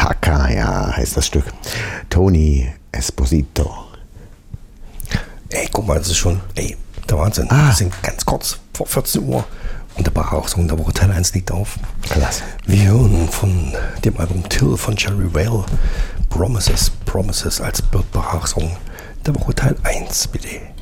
Alpaca, ja, heißt das Stück. Tony Esposito. Ey, guck mal, das ist schon, der Wahnsinn. Wir sind ganz kurz vor 14 Uhr und der Bachachsung der Woche Teil 1 liegt auf. Klasse. Wir hören von dem Album Till von Jerry Vale Promises als Bachachsung der Woche Teil 1, bitte.